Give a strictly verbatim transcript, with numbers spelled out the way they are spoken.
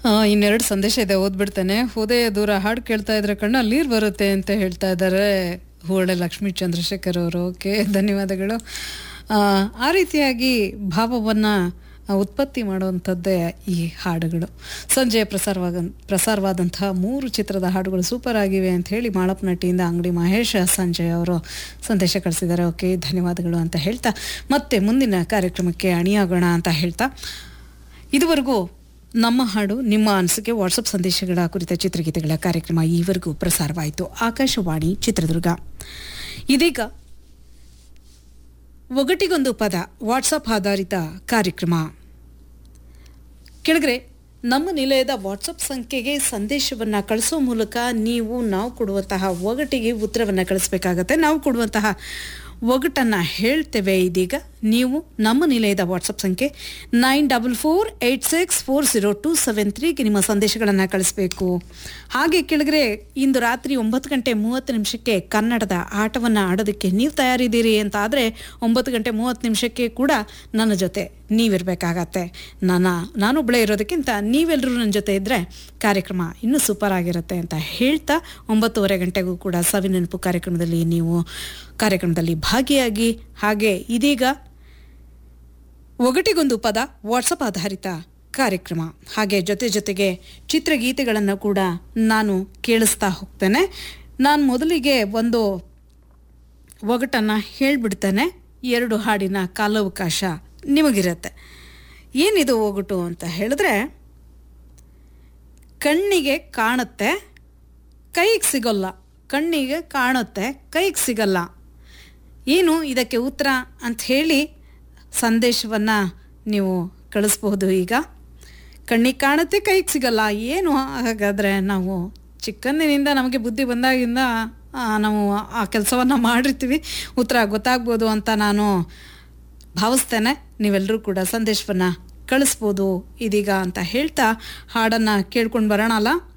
ಇನ್ನೆರಡು ಸಂದೇಶ ಇದೆ, ಓದ್ಬಿಡ್ತೇನೆ. ಹೃದಯ ದೂರ ಹಾಡು ಕೇಳ್ತಾ ಇದ್ರೆ ಕಣ್ಣಲ್ಲಿ ನೀರು ಬರುತ್ತೆ ಅಂತ ಹೇಳ್ತಾ ಇದ್ದಾರೆ ಹೂವಳೆ ಲಕ್ಷ್ಮೀ ಚಂದ್ರಶೇಖರ್ ಅವರು. ಓಕೆ, ಧನ್ಯವಾದಗಳು. ಆ ರೀತಿಯಾಗಿ ಭಾವವನ್ನು ಉತ್ಪತ್ತಿ ಮಾಡುವಂಥದ್ದೇ ಈ ಹಾಡುಗಳು. ಸಂಜೆ ಪ್ರಸಾರವಾಗ ಪ್ರಸಾರವಾದಂತಹ ಮೂರು ಚಿತ್ರದ ಹಾಡುಗಳು ಸೂಪರ್ ಆಗಿವೆ ಅಂತ ಹೇಳಿ ಮಾಳಪ್ಪನಟ್ಟಿಯಿಂದ ಅಂಗಡಿ ಮಹೇಶ್ ಸಂಜಯ್ ಅವರು ಸಂದೇಶ ಕಳಿಸಿದ್ದಾರೆ. ಓಕೆ, ಧನ್ಯವಾದಗಳು ಅಂತ ಹೇಳ್ತಾ ಮತ್ತೆ ಮುಂದಿನ ಕಾರ್ಯಕ್ರಮಕ್ಕೆ ಅಣಿಯಾಗೋಣ ಅಂತ ಹೇಳ್ತಾ, ಇದುವರೆಗೂ ನಮ್ಮ ಹಾಡು ನಿಮ್ಮ ಅನಿಸಿಕೆ ವಾಟ್ಸಪ್ ಸಂದೇಶಗಳ ಕುರಿತ ಚಿತ್ರಗೀತೆಗಳ ಕಾರ್ಯಕ್ರಮ ಈವರೆಗೂ ಪ್ರಸಾರವಾಯಿತು. ಆಕಾಶವಾಣಿ ಚಿತ್ರದುರ್ಗ. ಇದೀಗ ಒಗಟಿಗೊಂದು ಪದ ವಾಟ್ಸಪ್ ಆಧಾರಿತ ಕಾರ್ಯಕ್ರಮ. ಕೆಳಗಡೆ ನಮ್ಮ ನಿಲಯದ ವಾಟ್ಸಪ್ ಸಂಖ್ಯೆಗೆ ಸಂದೇಶವನ್ನು ಕಳಿಸೋ ಮೂಲಕ ನೀವು ನಾವು ಕೊಡುವಂತಹ ಒಗಟಿಗೆ ಉತ್ತರವನ್ನು ಕಳಿಸ್ಬೇಕಾಗತ್ತೆ. ನಾವು ಕೊಡುವಂತಹ ಒಗಟನ್ನು ಹೇಳ್ತೇವೆ. ಇದೀಗ ನೀವು ನಮ್ಮ ನಿಲಯದ ವಾಟ್ಸಪ್ ಸಂಖ್ಯೆ nine double four eight six four zero to seven ತ್ರೀಗೆ ನಿಮ್ಮ ಸಂದೇಶಗಳನ್ನು ಕಳಿಸ್ಬೇಕು. ಹಾಗೆ ಕೆಳಗಡೆ ಇಂದು ರಾತ್ರಿ ಒಂಬತ್ತು ಗಂಟೆ ಮೂವತ್ತು ನಿಮಿಷಕ್ಕೆ ಕನ್ನಡದ ಆಟವನ್ನು ಆಡೋದಕ್ಕೆ ನೀವು ತಯಾರಿದ್ದೀರಿ ಅಂತ ಆದರೆ ಒಂಬತ್ತು ಗಂಟೆ ಮೂವತ್ತು ನಿಮಿಷಕ್ಕೆ ಕೂಡ ನನ್ನ ಜೊತೆ ನೀವಿರಬೇಕಾಗತ್ತೆ. ನಾನು ನಾನೊಬ್ಬಳೇ ಇರೋದಕ್ಕಿಂತ ನೀವೆಲ್ಲರೂ ನನ್ನ ಜೊತೆ ಇದ್ದರೆ ಕಾರ್ಯಕ್ರಮ ಇನ್ನೂ ಸೂಪರ್ ಆಗಿರುತ್ತೆ ಅಂತ ಹೇಳ್ತಾ, ಒಂಬತ್ತುವರೆ ಗಂಟೆಗೂ ಕೂಡ ಸವಿನೆನಪು ಕಾರ್ಯಕ್ರಮದಲ್ಲಿ ನೀವು ಕಾರ್ಯಕ್ರಮದಲ್ಲಿ ಭಾಗಿಯಾಗಿ. ಹಾಗೆ ಇದೀಗ ಒಗಟಿಗೊಂದು ಪದ ವಾಟ್ಸಪ್ ಆಧಾರಿತ ಕಾರ್ಯಕ್ರಮ. ಹಾಗೆ ಜೊತೆ ಜೊತೆಗೆ ಚಿತ್ರಗೀತೆಗಳನ್ನು ಕೂಡ ನಾನು ಕೇಳಿಸ್ತಾ ಹೋಗ್ತೇನೆ. ನಾನು ಮೊದಲಿಗೆ ಒಂದು ಒಗಟನ್ನು ಹೇಳಿಬಿಡ್ತೇನೆ, ಎರಡು ಹಾಡಿನ ಕಾಲಾವಕಾಶ ನಿಮಗಿರುತ್ತೆ. ಏನಿದು ಒಗಟು ಅಂತ ಹೇಳಿದ್ರೆ, ಕಣ್ಣಿಗೆ ಕಾಣುತ್ತೆ ಕೈಗೆ ಸಿಗೋಲ್ಲ, ಕಣ್ಣಿಗೆ ಕಾಣುತ್ತೆ ಕೈಗೆ ಸಿಗಲ್ಲ. ಏನು ಇದಕ್ಕೆ ಉತ್ತರ ಅಂತ ಹೇಳಿ ಸಂದೇಶವನ್ನು ನೀವು ಕಳಿಸ್ಬಹುದು. ಈಗ ಕಣ್ಣಿಗೆ ಕಾಣುತ್ತೆ ಕೈಗೆ ಸಿಗಲ್ಲ ಏನು? ಹಾಗಾದರೆ ನಾವು ಚಿಕ್ಕಂದಿನಿಂದ ನಮಗೆ ಬುದ್ಧಿ ಬಂದಾಗಿಂದ ನಾವು ಆ ಕೆಲಸವನ್ನು ಮಾಡಿರ್ತೀವಿ. ಉತ್ತರ ಗೊತ್ತಾಗ್ಬೋದು ಅಂತ ನಾನು ಭಾವಿಸ್ತೇನೆ. ನೀವೆಲ್ಲರೂ ಕೂಡ ಸಂದೇಶವನ್ನು ಕಳಿಸ್ಬೋದು ಇದೀಗ ಅಂತ ಹೇಳ್ತಾ ಹಾಡನ್ನು ಕೇಳ್ಕೊಂಡು ಬರೋಣ ಅಲ್ಲ.